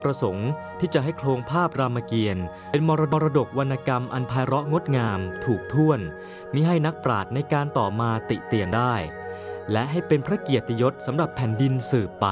ประสงค์ที่จะให้โครงภาพรามเกียรติ์เป็นมรดกวรรณกรรมอันไพเราะงดงามถูกถ้วนมิให้นักปราชญ์ในการต่อมาติเตียนได้และให้เป็นพระเกียรติยศสำหรับแผ่นดินสืบไป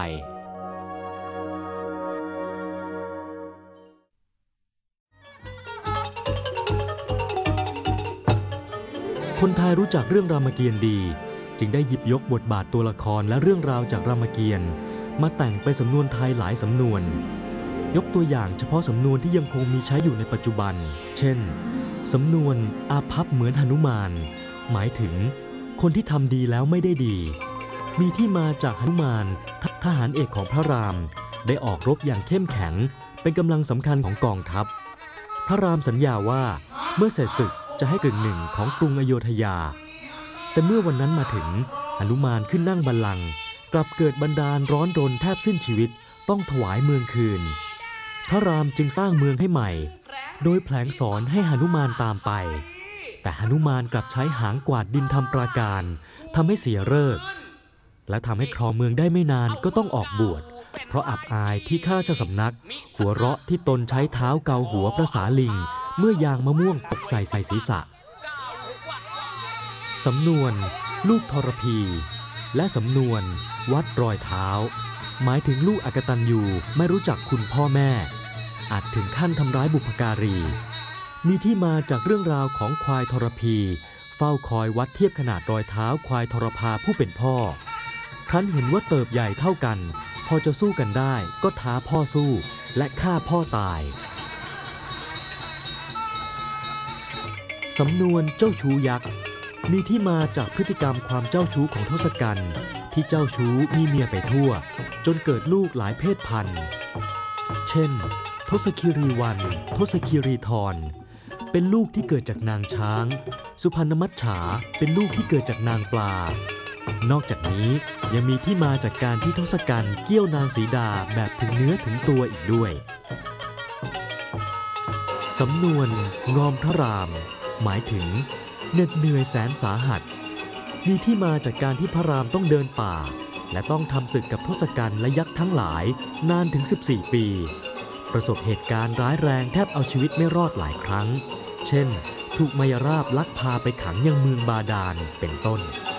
คนไทยรู้จักเรื่องรามเกียรติ์ดีจึงได้หยิบยกบทบาทตัวละครและเรื่องราวจากรามเกียรติ์มาแต่งเป็นสำนวนไทยหลายสำนวนยกตัวอย่างเฉพาะสำนวนที่ยังคงมีใช้อยู่ในปัจจุบันเช่นสำนวนอาภัพเหมือนหนุมานหมายถึงคนที่ทำดีแล้วไม่ได้ดีมีที่มาจากหนุมานทหารเอกของพระรามได้ออกรบอย่างเข้มแข็งเป็นกำลังสำคัญของกองทัพพระรามสัญญาว่าเมื่อเสร็จศึกจะให้กึ่งหนึ่งของกรุงอโยธยาแต่เมื่อวันนั้นมาถึงหนุมานขึ้นนั่งบัลลังก์กลับเกิดบันดาลร้อนรนแทบสิ้นชีวิตต้องถวายเมืองคืนพระรามจึงสร้างเมืองให้ใหม่โดยแผลงสอนให้หนุมานตามไปแต่หนุมานกลับใช้หางกวาดดินทำปราการทำให้เสียฤกษ์และทำให้ครองเมืองได้ไม่นานก็ต้องออกบวชเพราะอับอายที่ข้าราชสำนักหัวเราะที่ตนใช้เท้าเกาหัวพระสาลิงเมื่อยางมะม่วงตกใส่ศีรษะสำนวนลูกทรพีและสำนวนวัดรอยเท้าหมายถึงลูกอกตัญญูไม่รู้จักคุณพ่อแม่อาจถึงขั้นทำร้ายบุพการีมีที่มาจากเรื่องราวของควายทรพีเฝ้าคอยวัดเทียบขนาดรอยเท้าควายทรพาผู้เป็นพ่อครั้นเห็นว่าเติบใหญ่เท่ากันพอจะสู้กันได้ก็ท้าพ่อสู้และฆ่าพ่อตายสำนวนเจ้าชู้ยักษ์มีที่มาจากพฤติกรรมความเจ้าชู้ของทศกัณฐ์ที่เจ้าชู้มีเมียไปทั่วจนเกิดลูกหลายเพศพันธุ์เช่นทศคีรีวรรณทศคีรีธรเป็นลูกที่เกิดจากนางช้างสุพรรณมัจฉาเป็นลูกที่เกิดจากนางปลานอกจากนี้ยังมีที่มาจากการที่ทศกัณฐ์เกี้ยวนางสีดาแบบถึงเนื้อถึงตัวอีกด้วยสำนวนงอมพระรามหมายถึงเหน็ดเหนื่อยแสนสาหัสมีที่มาจากการที่พระรามต้องเดินป่าและต้องทำศึกกับทศกัณฐ์และยักษ์ทั้งหลายนานถึง14 ปีประสบเหตุการณ์ร้ายแรงแทบเอาชีวิตไม่รอดหลายครั้งเช่นถูกมายราบลักพาไปขังยังเมืองบาดาลเป็นต้น